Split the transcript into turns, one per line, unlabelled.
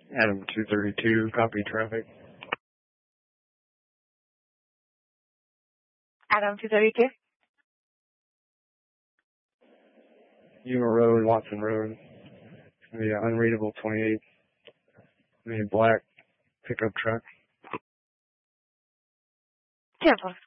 Adam 232, copy traffic.
Adam 232.
Yuma Road, Watson Road. The unreadable 28. The black pickup truck.
10-4.